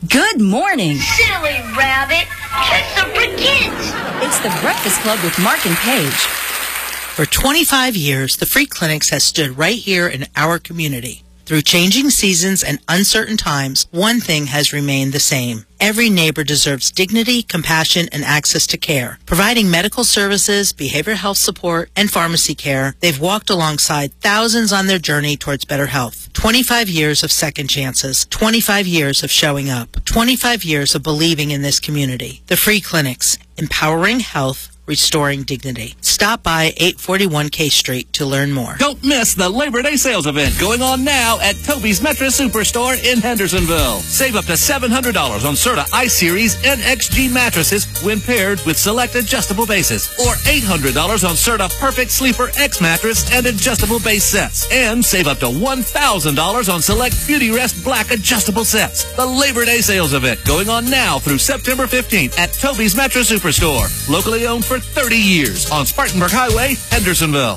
Good morning. Silly rabbit. Tricks are for kids. It's the Breakfast Club with Mark and Paige. For 25 years, the Free Clinics has stood right here in our community. Through changing seasons and uncertain times, one thing has remained the same. Every neighbor deserves dignity, compassion, and access to care. Providing medical services, behavioral health support, and pharmacy care, they've walked alongside thousands on their journey towards better health. 25 years of second chances, 25 years of showing up, 25 years of believing in this community. The Free Clinics, empowering health, restoring dignity. Stop by 841 K Street to learn more. Don't miss the Labor Day sales event going on now at Toby's Mattress Superstore in Hendersonville. Save up to $700 on Serta I-Series NXG mattresses when paired with select adjustable bases, or $800 on Serta Perfect Sleeper X mattress and adjustable base sets. And save up to $1,000 on select Beauty Rest Black adjustable sets. The Labor Day sales event going on now through September 15th at Toby's Mattress Superstore. Locally owned for 30 years on Spartanburg Highway, Hendersonville.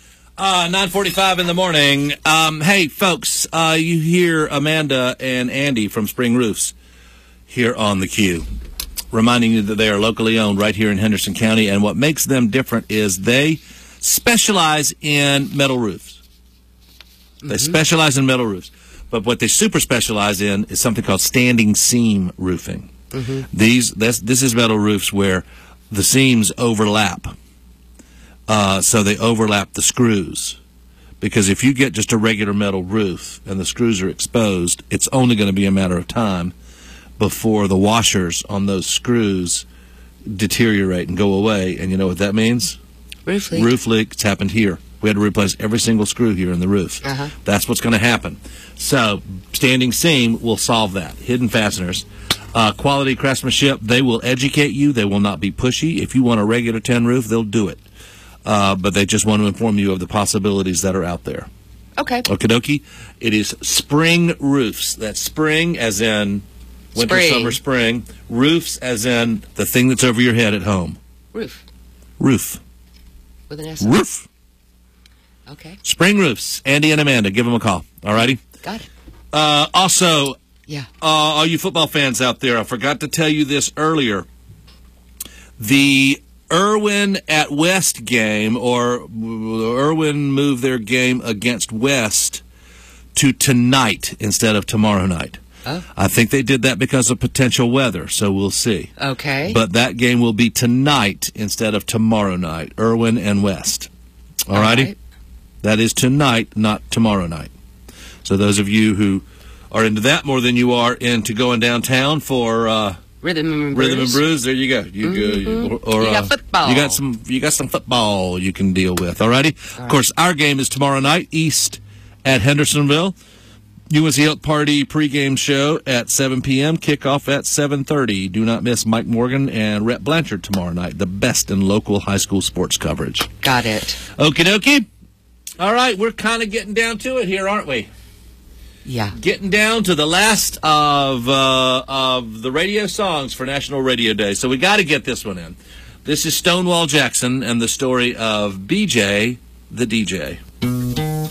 9:45 in the morning. Hey, folks, you hear Amanda and Andy from Spring Roofs here on the Q, reminding you that they are locally owned right here in Henderson County, and what makes them different is they specialize in metal roofs. They specialize in metal roofs, but what they super specialize in is something called standing seam roofing. This is metal roofs where the seams overlap, so they overlap the screws. Because if you get just a regular metal roof and the screws are exposed, it's only going to be a matter of time before the washers on those screws deteriorate and go away. And you know what that means? Roof leak. Roof leak. It's happened here. We had to replace every single screw here in the roof. That's what's going to happen. So standing seam will solve that. Hidden fasteners. Quality craftsmanship, they will educate you. They will not be pushy. If you want a regular tin roof, they'll do it. But they just want to inform you of the possibilities that are out there. Okay. Okie dokie. It is Spring Roofs. That's spring as in winter, summer, spring. Roofs as in the thing that's over your head at home. Roof. Roof. With an S. Roof. Okay. Spring Roofs. Andy and Amanda, give them a call. All righty? Got it. Also, yeah. All you football fans out there, I forgot to tell you this earlier. The Irwin at West game, or Irwin moved their game against West to tonight instead of tomorrow night. Oh. I think they did that because of potential weather, so we'll see. Okay. But that game will be tonight instead of tomorrow night, Irwin and West. All righty? Right. That is tonight, not tomorrow night. So those of you who are into that more than you are into going downtown for Rhythm and Brews. There you go. You got football. You got some football you can deal with. Alrighty. Of course, our game is tomorrow night, East at Hendersonville. UNC Elk Party pregame show at 7 p.m. Kickoff at 7:30. Do not miss Mike Morgan and Rhett Blanchard tomorrow night. The best in local high school sports coverage. Got it. Okie dokie. All right, we're kind of getting down to it here, aren't we? Yeah. Getting down to the last of the radio songs for National Radio Day. So we got to get this one in. This is Stonewall Jackson and the story of BJ the DJ.